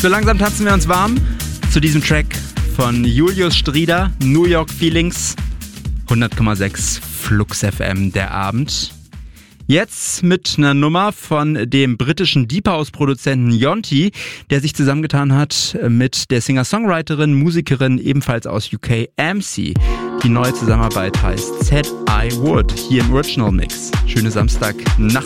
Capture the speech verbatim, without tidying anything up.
So langsam tanzen wir uns warm zu diesem Track von Julius Strieder, New York Feelings, hundert Komma sechs Flux F M, der Abend. Jetzt mit einer Nummer von dem britischen Deep House-Produzenten Yonti, der sich zusammengetan hat mit der Singer-Songwriterin, Musikerin, ebenfalls aus U K, M C. Die neue Zusammenarbeit heißt Said I Would, hier im Original Mix. Schöne Samstagnacht.